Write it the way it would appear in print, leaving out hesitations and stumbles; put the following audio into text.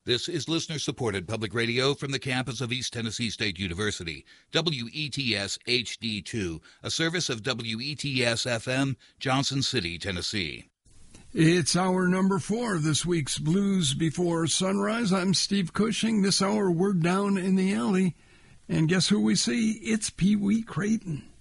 This is listener-supported public radio from the campus of East Tennessee State University, WETS HD2, a service of WETS-FM, Johnson City, Tennessee. It's hour number 4 of this week's Blues Before Sunrise. I'm Steve Cushing. This hour, we're down in the alley. And guess who we see? It's Pee Wee Creighton.